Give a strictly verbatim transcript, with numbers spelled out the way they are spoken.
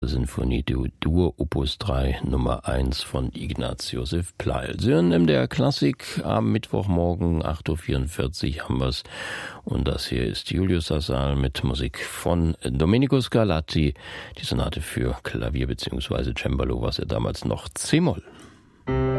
Sinfonie Dur Opus drei Nummer eins von Ignaz Josef Pleyel. Sie hören M D R Klassik am Mittwochmorgen acht Uhr vierundvierzig haben wir's. Und das hier ist Julius Sassal mit Musik von Domenico Scarlatti, die Sonate für Klavier bzw. Cembalo, was er damals noch C-Moll.